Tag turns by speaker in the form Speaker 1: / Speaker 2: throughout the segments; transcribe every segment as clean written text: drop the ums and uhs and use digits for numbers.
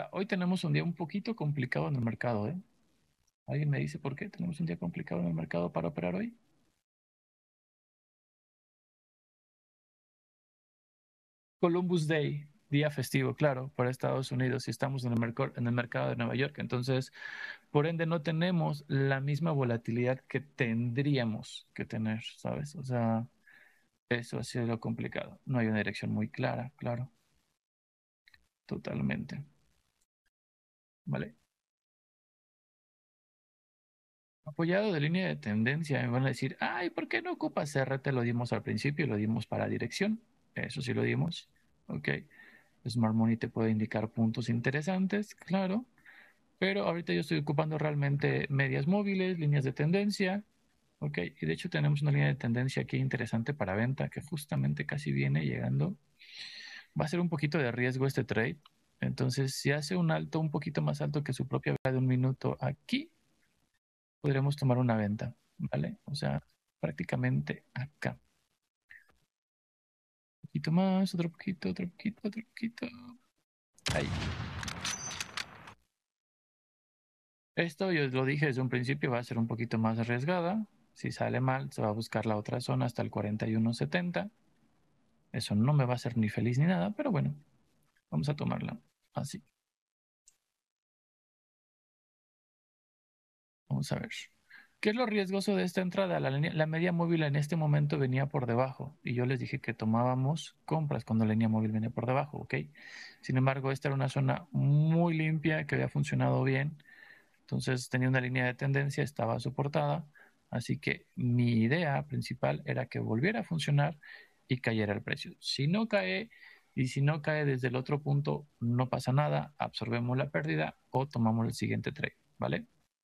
Speaker 1: Mira, hoy tenemos un día un poquito complicado en el mercado, ¿eh? ¿Alguien me dice por qué tenemos un día complicado en el mercado para operar hoy? Columbus Day, día festivo, claro, para Estados Unidos y estamos en el mercado de Nueva York. Entonces, por ende, no tenemos la misma volatilidad que tendríamos que tener, ¿sabes? O sea, eso ha sido lo complicado. No hay una dirección muy clara, claro, totalmente. ¿Vale? Apoyado de línea de tendencia, me van a decir, ay, ¿por qué no ocupas CRT? Lo dimos al principio, lo dimos para dirección. Eso sí lo dimos. Ok. Smart Money te puede indicar puntos interesantes, claro. Pero ahorita yo estoy ocupando realmente medias móviles, líneas de tendencia. Ok. Y de hecho tenemos una línea de tendencia aquí interesante para venta que justamente casi viene llegando. Va a ser un poquito de riesgo este trade. Entonces, si hace un alto un poquito más alto que su propia vela de un minuto aquí, podremos tomar una venta, ¿vale? O sea, prácticamente acá. Un poquito más, otro poquito, otro poquito, otro poquito. Ahí. Esto, yo lo dije desde un principio, va a ser un poquito más arriesgada. Si sale mal, se va a buscar la otra zona hasta el 41.70. Eso no me va a hacer ni feliz ni nada, pero bueno, vamos a tomarla así. Vamos a ver. ¿Qué es lo riesgoso de esta entrada? La media móvil en este momento venía por debajo y yo les dije que tomábamos compras cuando la línea móvil venía por debajo, ¿ok? Sin embargo, esta era una zona muy limpia que había funcionado bien, entonces tenía una línea de tendencia, estaba soportada, así que mi idea principal era que volviera a funcionar y cayera el precio. Si no cae y si no cae desde el otro punto, no pasa nada, absorbemos la pérdida o tomamos el siguiente trade, ¿vale?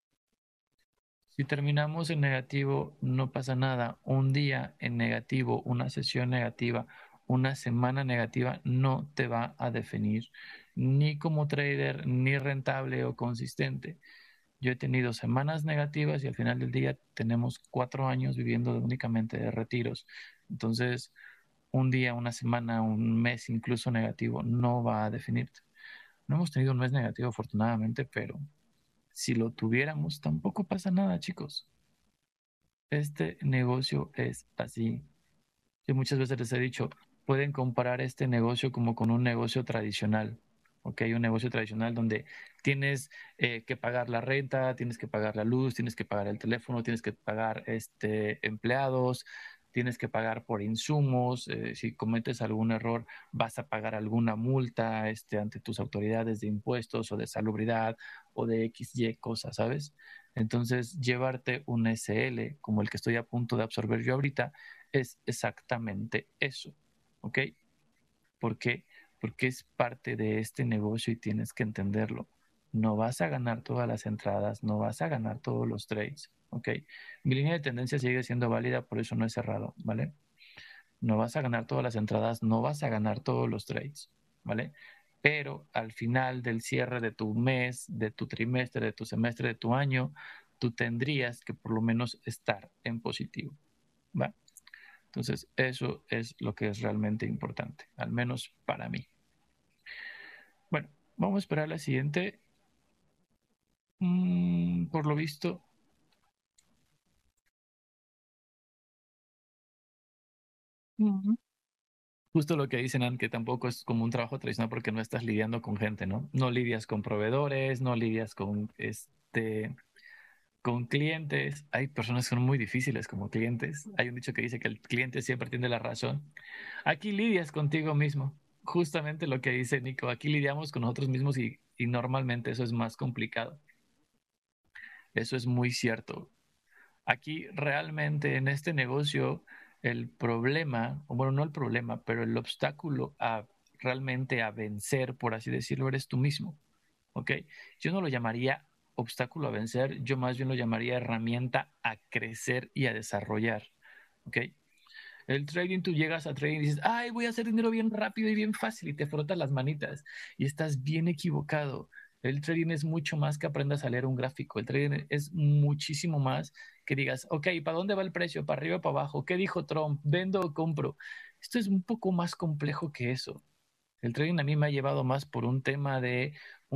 Speaker 1: Si terminamos en negativo, no pasa nada. Un día en negativo, una sesión negativa, una semana negativa no te va a definir ni como trader, ni rentable o consistente. Yo he tenido semanas negativas y al final del día tenemos 4 años viviendo únicamente de retiros. Entonces, un día, una semana, un mes incluso negativo no va a definirte. No hemos tenido un mes negativo afortunadamente, pero si lo tuviéramos, tampoco pasa nada, chicos. Este negocio es así. Yo muchas veces les he dicho, pueden comparar este negocio como con un negocio tradicional. Ok, un negocio tradicional donde tienes que pagar la renta, tienes que pagar la luz, tienes que pagar el teléfono, tienes que pagar empleados, tienes que pagar por insumos. Si cometes algún error, vas a pagar alguna multa ante tus autoridades de impuestos o de salubridad o de XY cosas, ¿sabes? Entonces, llevarte un SL como el que estoy a punto de absorber yo ahorita es exactamente eso, ¿ok? ¿Por qué? Porque es parte de este negocio y tienes que entenderlo. No vas a ganar todas las entradas, no vas a ganar todos los trades, ¿ok? Mi línea de tendencia sigue siendo válida, por eso no he cerrado, ¿vale? No vas a ganar todas las entradas, no vas a ganar todos los trades, ¿vale? Pero al final del cierre de tu mes, de tu trimestre, de tu semestre, de tu año, tú tendrías que por lo menos estar en positivo, ¿va? Entonces, eso es lo que es realmente importante, al menos para mí. Bueno, vamos a esperar la siguiente. Por lo visto, mm, justo lo que dicen, Ann, que tampoco es como un trabajo tradicional porque no estás lidiando con gente, ¿no? No lidias con proveedores, no lidias con clientes. Hay personas que son muy difíciles como clientes. Hay un dicho que dice que el cliente siempre tiene la razón. Aquí lidias contigo mismo. Justamente lo que dice Nico, aquí lidiamos con nosotros mismos y normalmente eso es más complicado. Eso es muy cierto. Aquí realmente en este negocio el problema, o bueno, no el problema, pero el obstáculo a realmente a vencer, por así decirlo, eres tú mismo. ¿Ok? Yo no lo llamaría obstáculo a vencer, yo más bien lo llamaría herramienta a crecer y a desarrollar. ¿Ok? El trading, tú llegas a trading y dices, ay, voy a hacer dinero bien rápido y bien fácil y te frotas las manitas y estás bien equivocado. El trading es mucho más que aprendas a leer un gráfico. El trading es muchísimo más que digas, ok, ¿para dónde va el precio? ¿Para arriba o para abajo? ¿Qué dijo Trump? ¿Vendo o compro? Esto es un poco más complejo que eso. El trading a mí me ha llevado más por un tema de